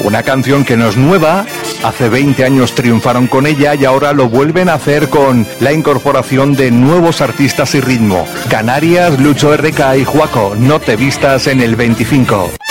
Una canción que no es nueva, hace 20 años triunfaron con ella y ahora lo vuelven a hacer con la incorporación de nuevos artistas y ritmo. Canarias, Lucho RK y Juaco, no te vistas en el 25.